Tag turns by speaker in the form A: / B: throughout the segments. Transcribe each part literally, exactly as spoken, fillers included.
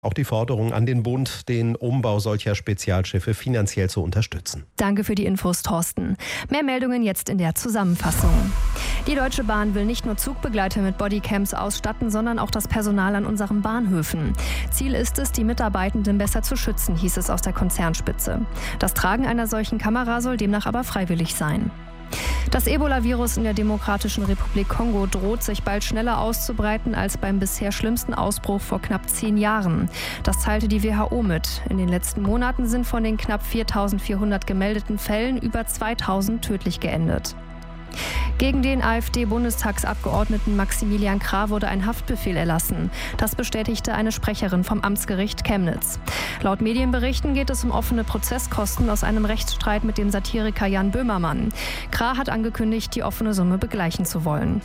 A: Auch die Forderung an den Bund, den Umbau solcher Spezialschiffe finanziell zu unterstützen.
B: Danke für die Infos, Thorsten. Mehr Meldungen jetzt in der Zusammenfassung. Die Deutsche Bahn will nicht nur Zugbegleiter mit Bodycams ausstatten, sondern auch das Personal an unseren Bahnhöfen. Ziel ist es, die Mitarbeitenden besser zu schützen, hieß es aus der Konzernspitze. Das Tragen einer solchen Kamera soll demnach aber freiwillig sein. Das Ebola-Virus in der Demokratischen Republik Kongo droht sich bald schneller auszubreiten als beim bisher schlimmsten Ausbruch vor knapp zehn Jahren. Das teilte die W H O mit. In den letzten Monaten sind von den knapp viertausendvierhundert gemeldeten Fällen über zweitausend tödlich geendet. Gegen den AfD-Bundestagsabgeordneten Maximilian Krah wurde ein Haftbefehl erlassen. Das bestätigte eine Sprecherin vom Amtsgericht Chemnitz. Laut Medienberichten geht es um offene Prozesskosten aus einem Rechtsstreit mit dem Satiriker Jan Böhmermann. Krah hat angekündigt, die offene Summe begleichen zu wollen.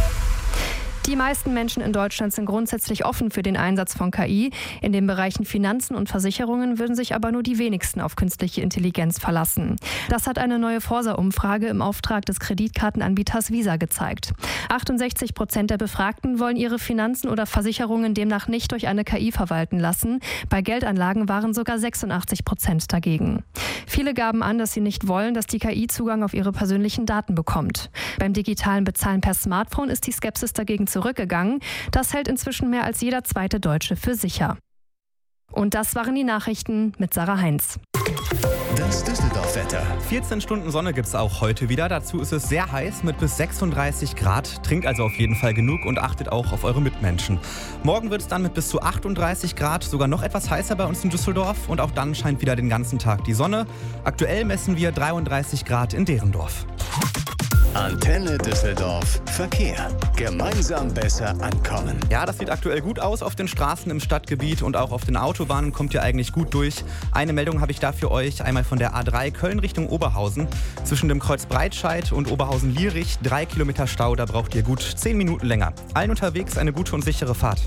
B: Die meisten Menschen in Deutschland sind grundsätzlich offen für den Einsatz von K I. In den Bereichen Finanzen und Versicherungen würden sich aber nur die wenigsten auf künstliche Intelligenz verlassen. Das hat eine neue Forsa-Umfrage im Auftrag des Kreditkartenanbieters Visa gezeigt. achtundsechzig Prozent der Befragten wollen ihre Finanzen oder Versicherungen demnach nicht durch eine K I verwalten lassen. Bei Geldanlagen waren sogar sechsundachtzig Prozent dagegen. Viele gaben an, dass sie nicht wollen, dass die K I Zugang auf ihre persönlichen Daten bekommt. Beim digitalen Bezahlen per Smartphone ist die Skepsis dagegen zurückgegangen. Das hält inzwischen mehr als jeder zweite Deutsche für sicher. Und das waren die Nachrichten mit Sarah Heinz.
C: Das Düsseldorf-Wetter.
D: vierzehn Stunden Sonne gibt es auch heute wieder. Dazu ist es sehr heiß mit bis sechsunddreißig Grad. Trinkt also auf jeden Fall genug und achtet auch auf eure Mitmenschen. Morgen wird es dann mit bis zu achtunddreißig Grad sogar noch etwas heißer bei uns in Düsseldorf. Und auch dann scheint wieder den ganzen Tag die Sonne. Aktuell messen wir dreiunddreißig Grad in Derendorf.
C: Antenne Düsseldorf. Verkehr. Gemeinsam besser ankommen.
D: Ja, das sieht aktuell gut aus auf den Straßen im Stadtgebiet und auch auf den Autobahnen kommt ihr eigentlich gut durch. Eine Meldung habe ich da für euch. Einmal von der A drei Köln Richtung Oberhausen. Zwischen dem Kreuz Breitscheid und Oberhausen-Lierich drei Kilometer Stau. Da braucht ihr gut zehn Minuten länger. Allen unterwegs eine gute und sichere Fahrt.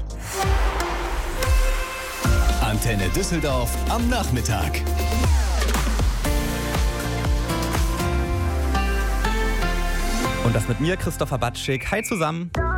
C: Antenne Düsseldorf am Nachmittag.
D: Und das mit mir, Christopher Batschik. Hi zusammen.